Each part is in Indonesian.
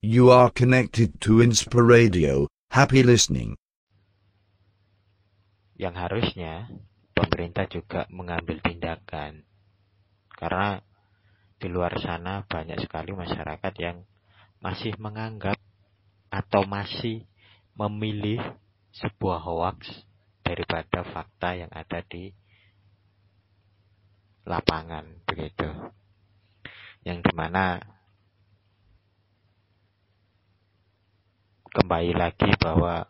You are connected to Inspiradio. Happy listening. Yang harusnya pemerintah juga mengambil tindakan. Karena di luar sana banyak sekali masyarakat yang masih menganggap atau masih memilih sebuah hoaks daripada fakta yang ada di lapangan, begitu. Yang dimana kembali lagi bahwa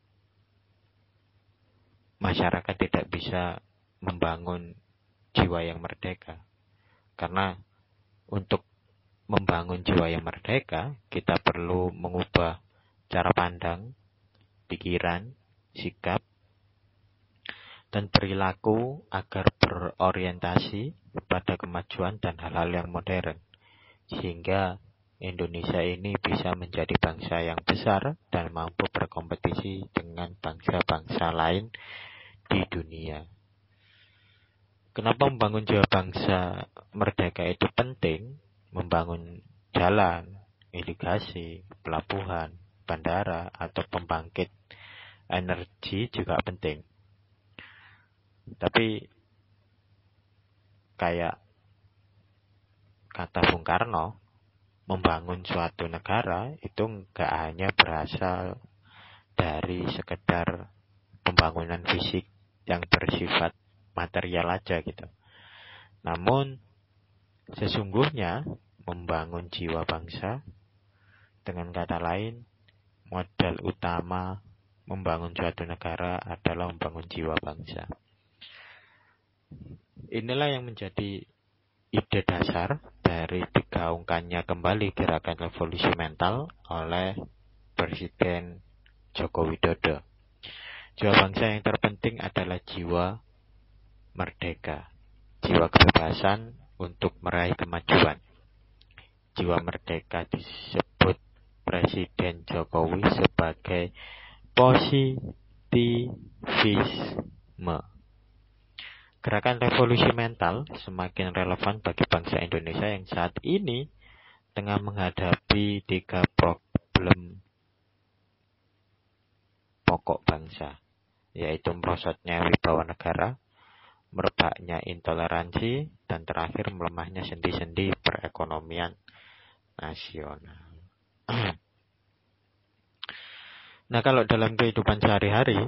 masyarakat tidak bisa membangun jiwa yang merdeka. Karena untuk membangun jiwa yang merdeka, kita perlu mengubah cara pandang, pikiran, sikap, dan perilaku agar berorientasi pada kemajuan dan hal-hal yang modern. Sehingga Indonesia ini bisa menjadi bangsa yang besar dan mampu berkompetisi dengan bangsa-bangsa lain di dunia. Kenapa membangun jiwa bangsa merdeka itu penting? Membangun jalan, irigasi, pelabuhan, bandara, atau pembangkit energi juga penting. Tapi kayak kata Bung Karno, membangun suatu negara itu enggak hanya berasal dari sekedar pembangunan fisik yang bersifat material aja gitu. Namun sesungguhnya membangun jiwa bangsa, dengan kata lain, modal utama membangun suatu negara adalah membangun jiwa bangsa. Inilah yang menjadi ide dasar dari digaungkannya kembali gerakan revolusi mental oleh Presiden Joko Widodo. Jiwa bangsa yang terpenting adalah jiwa merdeka, jiwa kebebasan untuk meraih kemajuan. Jiwa merdeka disebut Presiden Jokowi sebagai positivisme. Gerakan revolusi mental semakin relevan bagi bangsa Indonesia yang saat ini tengah menghadapi 3 problem pokok bangsa, yaitu merosotnya wibawa negara, merebaknya intoleransi, dan terakhir melemahnya sendi-sendi perekonomian nasional. Nah, kalau dalam kehidupan sehari-hari,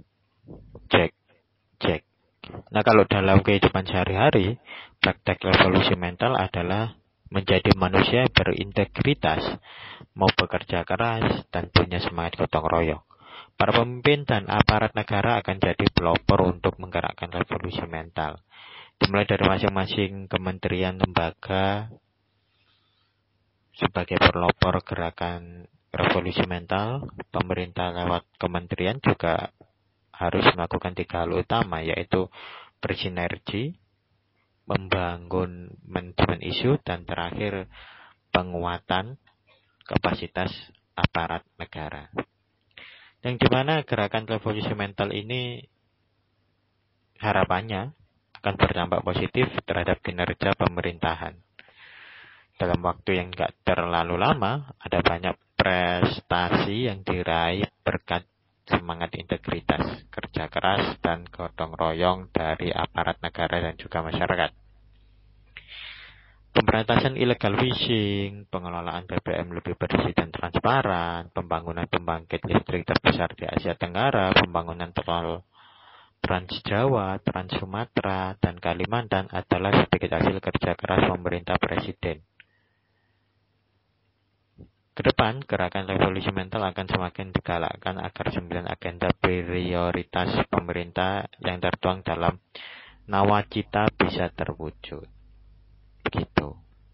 praktek revolusi mental adalah menjadi manusia yang berintegritas, mau bekerja keras, dan punya semangat gotong royong. Para pemimpin dan aparat negara akan jadi pelopor untuk menggerakkan revolusi mental. Dimulai dari masing-masing kementerian lembaga sebagai pelopor gerakan revolusi mental, pemerintah lewat kementerian juga harus melakukan 3 hal utama, yaitu bersinergi, membangun manajemen isu, dan terakhir penguatan kapasitas aparat negara. Yang dimana gerakan revolusi mental ini harapannya akan berdampak positif terhadap kinerja pemerintahan. Dalam waktu yang gak terlalu lama, ada banyak prestasi yang diraih berkat semangat integritas, kerja keras, dan gotong royong dari aparat negara dan juga masyarakat. Pemberantasan illegal fishing, pengelolaan BBM lebih bersih dan transparan, pembangunan pembangkit listrik terbesar di Asia Tenggara, pembangunan tol Trans Jawa, Trans Sumatera, dan Kalimantan adalah sedikit hasil kerja keras pemerintah presiden. Kedepan, gerakan revolusi mental akan semakin digalakkan agar 9 agenda prioritas pemerintah yang tertuang dalam Nawacita bisa terwujud. Begitu.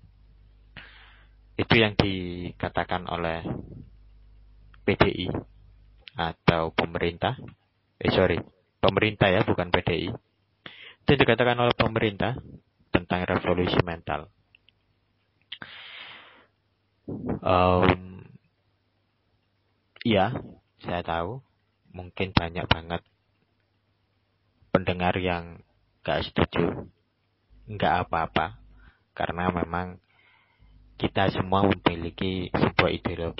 Itu yang dikatakan oleh PDI atau pemerintah. Pemerintah ya, bukan PDI. Itu dikatakan oleh pemerintah tentang revolusi mental. Ya, saya tahu mungkin banyak banget pendengar yang gak setuju. Gak apa-apa, karena memang kita semua memiliki sebuah ideologi